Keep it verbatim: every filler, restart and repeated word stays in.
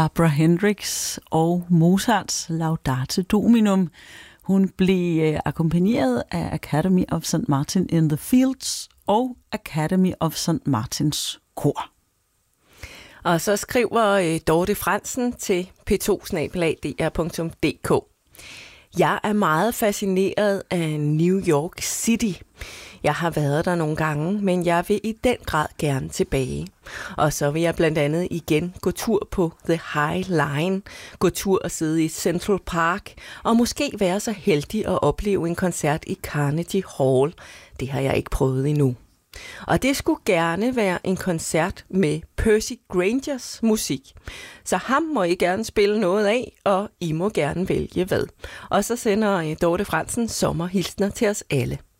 Barbara Hendricks og Mozarts Laudate Dominum. Hun blev akkompagneret af Academy of Saint Martin in the Fields og Academy of Saint Martins Kor. Og så skriver Dorte Fransen til p to snabel-a d r punktum d k. Jeg er meget fascineret af New York City. Jeg har været der nogle gange, men jeg vil i den grad gerne tilbage. Og så vil jeg blandt andet igen gå tur på The High Line, gå tur og sidde i Central Park, og måske være så heldig at opleve en koncert i Carnegie Hall. Det har jeg ikke prøvet endnu. Og det skulle gerne være en koncert med Percy Grangers musik. Så ham må I gerne spille noget af, og I må gerne vælge hvad. Og så sender Dorte Fransen sommerhilsner til os alle.